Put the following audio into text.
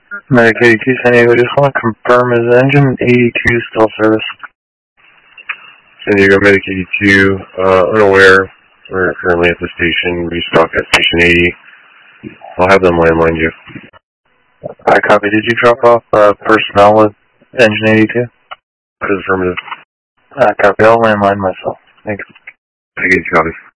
Medic 82 San Diego, just want to confirm, is engine 82 still service? San Diego, Medic 82, unaware. We're currently at the station, restock at station 80. I'll have them landline you. I copy. Did you drop off personnel with engine 82? That is affirmative. I copy. I'll landline myself. Thanks. I get you, copy.